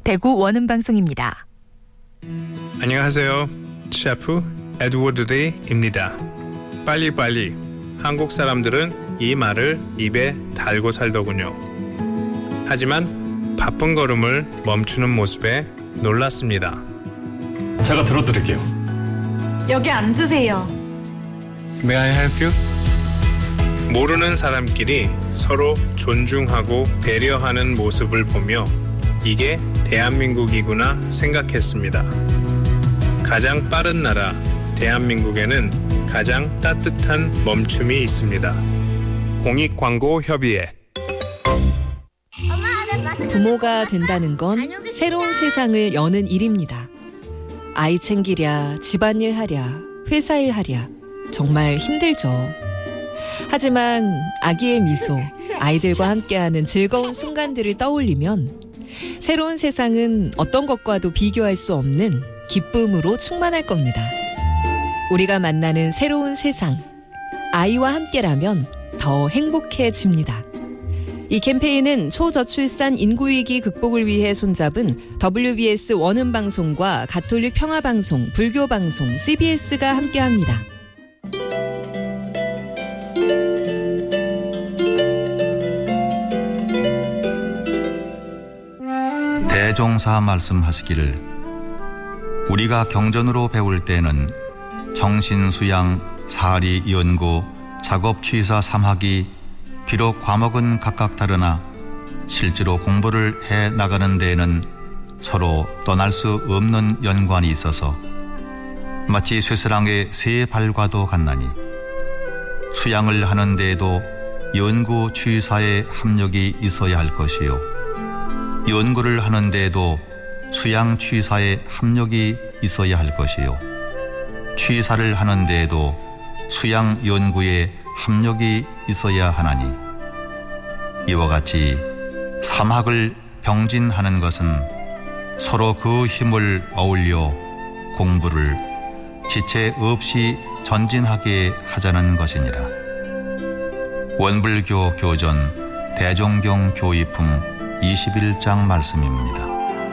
대구 원음방송입니다. 안녕하세요. 셰프 에드워드 리입니다. 빨리빨리. 한국 사람들은 이 말을 입에 달고 살더군요. 하지만 바쁜 걸음을 멈추는 모습에 놀랐습니다. 제가 들어드릴게요. 여기 앉으세요. May I help you? 모르는 사람끼리 서로 존중하고 배려하는 모습을 보며 이게 대한민국이구나 생각했습니다. 가장 빠른 나라 대한민국에는 가장 따뜻한 멈춤이 있습니다. 공익광고협의회. 부모가 된다는 건 새로운 세상을 여는 일입니다. 아이 챙기랴, 집안일 하랴, 회사일 하랴 정말 힘들죠. 하지만 아기의 미소, 아이들과 함께하는 즐거운 순간들을 떠올리면 새로운 세상은 어떤 것과도 비교할 수 없는 기쁨으로 충만할 겁니다. 우리가 만나는 새로운 세상, 아이와 함께라면 더 행복해집니다. 이 캠페인은 초저출산 인구위기 극복을 위해 손잡은 WBS 원음방송과 가톨릭 평화방송, 불교방송, CBS가 함께합니다. 대종사 말씀하시기를 우리가 경전으로 배울 때는 정신수양, 사리, 연구, 작업, 취사, 삼학이 비록 과목은 각각 다르나 실제로 공부를 해 나가는 데에는 서로 떠날 수 없는 연관이 있어서 마치 쇠사랑의 세 발과도 같나니 수양을 하는 데에도 연구, 취사의 합력이 있어야 할 것이요 연구를 하는 데에도 수양, 취사의 합력이 있어야 할 것이요 취사를 하는 데에도 수양, 연구의 합력이 있어야 하나니 이와 같이 삼학을 병진하는 것은 서로 그 힘을 어울려 공부를 지체 없이 전진하게 하자는 것이니라. 원불교 교전 대종경 교의품 21장 말씀입니다.